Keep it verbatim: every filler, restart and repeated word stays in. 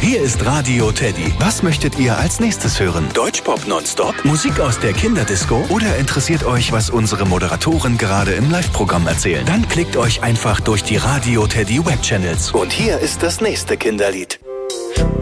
Hier ist Radio Teddy. Was möchtet ihr als nächstes hören? Deutschpop nonstop? Musik aus der Kinderdisco? Oder interessiert euch, was unsere Moderatoren gerade im Live-Programm erzählen? Dann klickt euch einfach durch die Radio Teddy Webchannels. Und hier ist das nächste Kinderlied.